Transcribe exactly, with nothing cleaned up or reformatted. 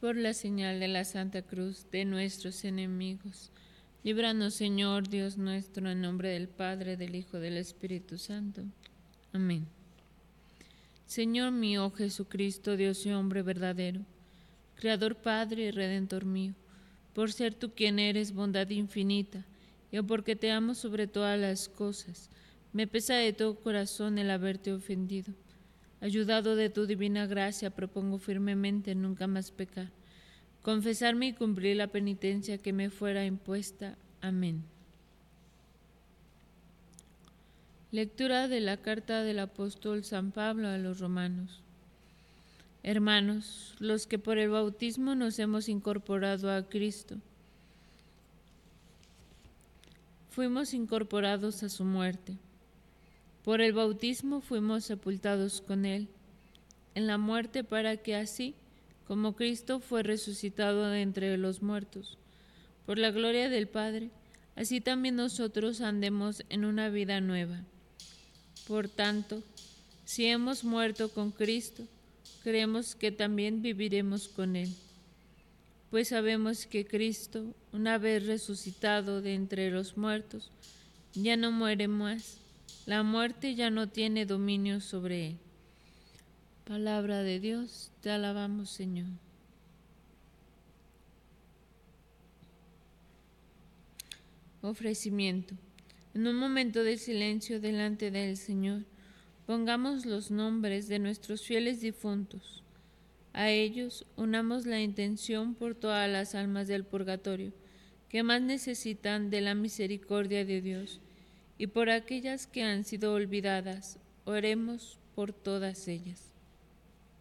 Por la señal de la Santa Cruz de nuestros enemigos, líbranos, Señor Dios nuestro, en nombre del Padre, del Hijo, del Espíritu Santo. Amén. Señor mío Jesucristo, Dios y hombre verdadero, Creador, Padre y Redentor mío, por ser tú quien eres bondad infinita, y porque te amo sobre todas las cosas, me pesa de todo corazón el haberte ofendido. Ayudado de tu divina gracia, propongo firmemente nunca más pecar, confesarme y cumplir la penitencia que me fuera impuesta. Amén. Lectura de la carta del apóstol San Pablo a los romanos. Hermanos, los que por el bautismo nos hemos incorporado a Cristo, fuimos incorporados a su muerte. Por el bautismo fuimos sepultados con Él en la muerte, para que así como Cristo fue resucitado de entre los muertos, por la gloria del Padre, así también nosotros andemos en una vida nueva. Por tanto, si hemos muerto con Cristo, creemos que también viviremos con Él. Pues sabemos que Cristo, una vez resucitado de entre los muertos, ya no muere más. La muerte ya no tiene dominio sobre Él. Palabra de Dios, te alabamos, Señor. Ofrecimiento. En un momento de silencio delante del Señor, pongamos los nombres de nuestros fieles difuntos. A ellos unamos la intención por todas las almas del purgatorio que más necesitan de la misericordia de Dios, y por aquellas que han sido olvidadas, oremos por todas ellas.